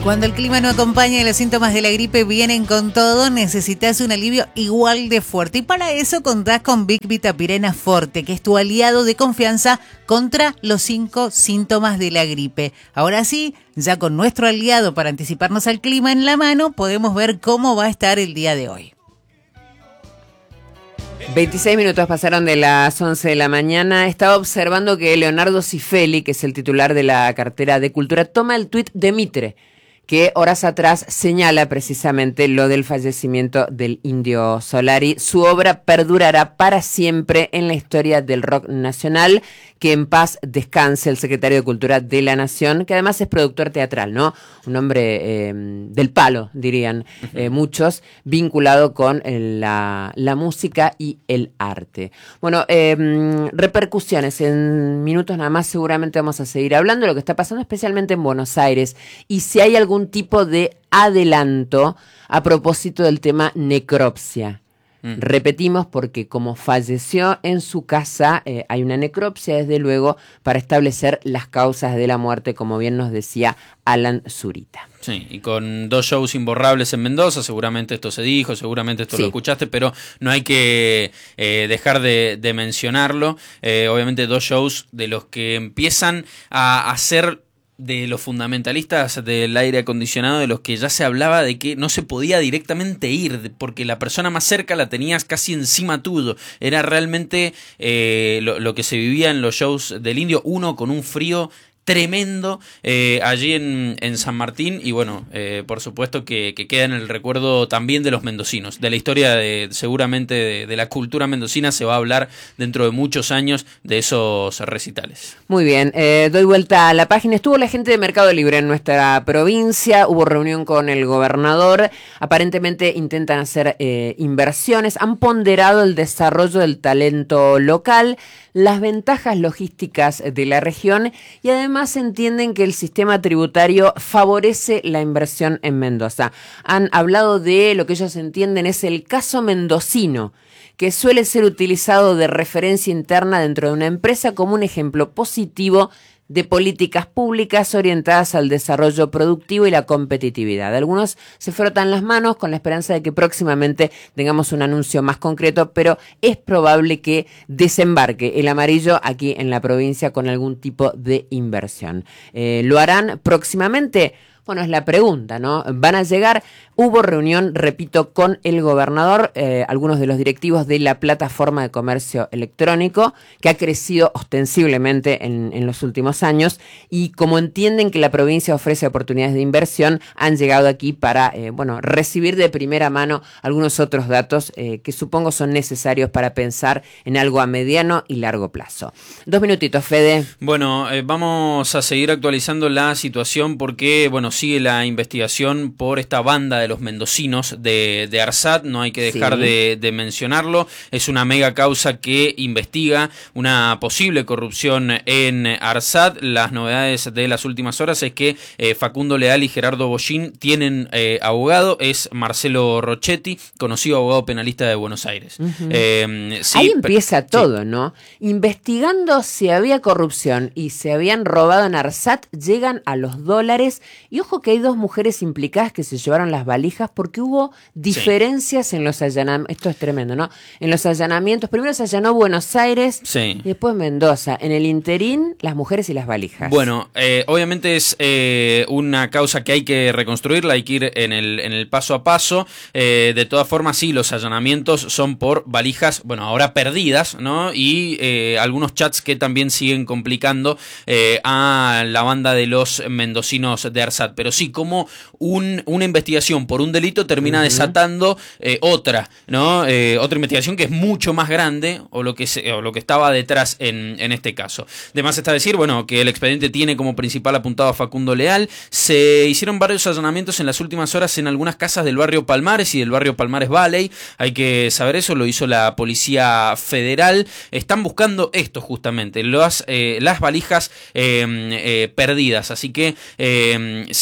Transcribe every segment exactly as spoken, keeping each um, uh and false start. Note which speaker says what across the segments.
Speaker 1: Cuando el clima no acompaña y los síntomas de la gripe vienen con todo, necesitas un alivio igual de fuerte. Y para eso contás con Vic Vitapirena Forte, que es tu aliado de confianza contra los cinco síntomas de la gripe. Ahora sí, ya con nuestro aliado para anticiparnos al clima en la mano, podemos ver cómo va a estar el día de hoy.
Speaker 2: veintiséis minutos pasaron de las once de la mañana. Estaba observando que Leonardo Cifeli, que es el titular de la cartera de Cultura, toma el tuit de Mitre, que horas atrás señala precisamente lo del fallecimiento del Indio Solari. Su obra perdurará para siempre en la historia del rock nacional. Que en paz descanse el secretario de Cultura de la Nación, que además es productor teatral, ¿no? Un hombre eh, del palo, dirían eh, muchos, vinculado con eh, la, la música y el arte. Bueno, eh, repercusiones. En minutos nada más seguramente vamos a seguir hablando de lo que está pasando especialmente en Buenos Aires y si hay algún tipo de adelanto a propósito del tema necropsia. Mm. Repetimos porque como falleció en su casa, eh, hay una necropsia desde luego para establecer las causas de la muerte, como bien nos decía Alan Zurita.
Speaker 3: Sí, y con dos shows imborrables en Mendoza, seguramente esto se dijo, seguramente esto sí. Lo escuchaste, pero no hay que eh, dejar de, de mencionarlo. Eh, obviamente dos shows de los que empiezan a hacer de los fundamentalistas del aire acondicionado, de los que ya se hablaba de que no se podía directamente ir, porque la persona más cerca la tenías casi encima tuyo. Era realmente eh, lo, lo que se vivía en los shows del Indio, uno con un frío tremendo eh, allí en, en San Martín y bueno, eh, por supuesto que, que queda en el recuerdo también de los mendocinos, de la historia de seguramente de, de la cultura mendocina. Se va a hablar dentro de muchos años de esos recitales.
Speaker 2: Muy bien, eh, doy vuelta a la página. Estuvo la gente de Mercado Libre en nuestra provincia, hubo reunión con el gobernador, aparentemente intentan hacer eh, inversiones, han ponderado el desarrollo del talento local, las ventajas logísticas de la región y además entienden que el sistema tributario favorece la inversión en Mendoza. Han hablado de lo que ellos entienden es el caso mendocino, que suele ser utilizado de referencia interna dentro de una empresa como un ejemplo positivo de políticas públicas orientadas al desarrollo productivo y la competitividad. Algunos se frotan las manos con la esperanza de que próximamente tengamos un anuncio más concreto, pero es probable que desembarque el amarillo aquí en la provincia con algún tipo de inversión. Eh, ¿Lo harán próximamente? Bueno, es la pregunta, ¿no? ¿Van a llegar? Hubo reunión, repito, con el gobernador, eh, algunos de los directivos de la plataforma de comercio electrónico, que ha crecido ostensiblemente en, en los últimos años, y como entienden que la provincia ofrece oportunidades de inversión, han llegado aquí para, eh, bueno, recibir de primera mano algunos otros datos eh, que supongo son necesarios para pensar en algo a mediano y largo plazo. Dos minutitos, Fede.
Speaker 3: Bueno, eh, vamos a seguir actualizando la situación porque, bueno, sigue la investigación por esta banda de los mendocinos de, de ARSAT, no hay que dejar sí. de, de mencionarlo. Es una mega causa que investiga una posible corrupción en ARSAT. Las novedades de las últimas horas es que eh, Facundo Leal y Gerardo Bollín tienen eh, abogado, es Marcelo Rochetti, conocido abogado penalista de Buenos Aires.
Speaker 2: Uh-huh.
Speaker 3: eh, sí,
Speaker 2: Ahí empieza
Speaker 3: pero,
Speaker 2: todo,
Speaker 3: sí.
Speaker 2: ¿no? Investigando si había corrupción y se habían robado en ARSAT, llegan a los dólares. Y ojo que hay dos mujeres implicadas que se llevaron las valijas porque hubo diferencias sí. en los allanamientos. Esto es tremendo, ¿no? En los allanamientos. Primero se allanó Buenos Aires
Speaker 3: sí.
Speaker 2: y después Mendoza. En el interín, las mujeres y las valijas.
Speaker 3: Bueno, eh, obviamente es eh, una causa que hay que reconstruirla, hay que ir en el, en el paso a paso. Eh, de todas formas, sí, los allanamientos son por valijas, bueno, ahora perdidas, ¿no? Y eh, algunos chats que también siguen complicando eh, a la banda de los mendocinos de ARSAT. Pero sí, como un, una investigación por un delito termina uh-huh. desatando eh, otra, ¿no? Eh, otra investigación que es mucho más grande, o lo que se, o lo que estaba detrás en, en este caso. De más está decir, bueno, que el expediente tiene como principal apuntado a Facundo Leal. Se hicieron varios allanamientos en las últimas horas en algunas casas del barrio Palmares y del barrio Palmares Valley. Hay que saber eso, lo hizo la Policía Federal. Están buscando esto justamente, las, eh, las valijas eh, eh, perdidas. Así que eh,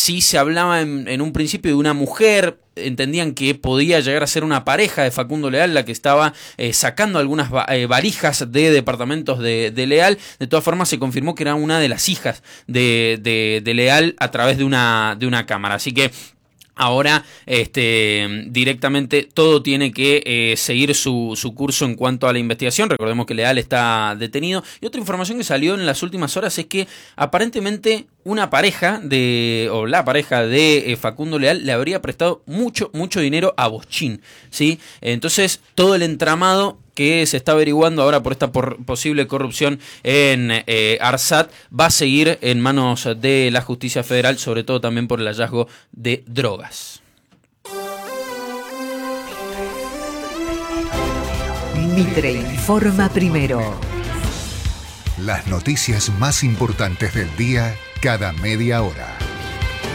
Speaker 3: sí se hablaba en, en un principio de una mujer. Entendían que podía llegar a ser una pareja de Facundo Leal la que estaba eh, sacando algunas va eh, valijas de departamentos de, de Leal. De todas formas se confirmó que era una de las hijas de, de, de Leal a través de una, de una cámara. Así que ahora este, directamente todo tiene que eh, seguir su, su curso en cuanto a la investigación. Recordemos que Leal está detenido. Y otra información que salió en las últimas horas es que aparentemente una pareja de, o la pareja de eh, Facundo Leal le habría prestado mucho, mucho dinero a Boschin, ¿sí? Entonces todo el entramado que se está averiguando ahora por esta por posible corrupción en eh, ARSAT va a seguir en manos de la justicia federal, sobre todo también por el hallazgo de drogas.
Speaker 4: Mitre informa primero.
Speaker 5: Las noticias más importantes del día cada media hora.